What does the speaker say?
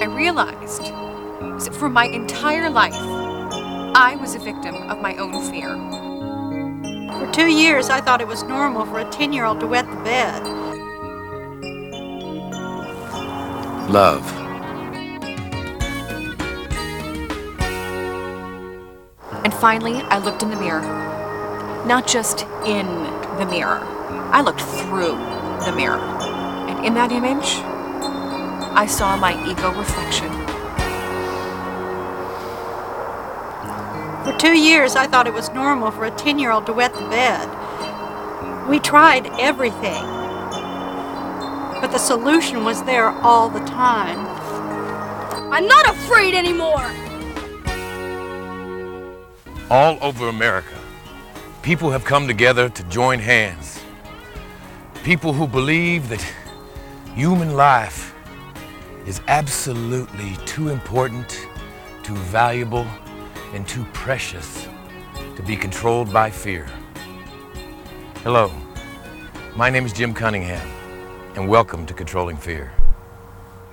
I realized is that for my entire life, I was a victim of my own fear. For 2 years, I thought it was normal for a 10-year-old to wet the bed. Love. And finally, I looked in the mirror. Not just in the mirror. I looked through the mirror. And in that image, I saw my ego reflection. For 2 years, I thought it was normal for a 10-year-old to wet the bed. We tried everything, but the solution was there all the time. I'm not afraid anymore! All over America, people have come together to join hands. People who believe that human life is absolutely too important, too valuable, and too precious to be controlled by fear. Hello, my name is Jim Cunningham, and welcome to Controlling Fear.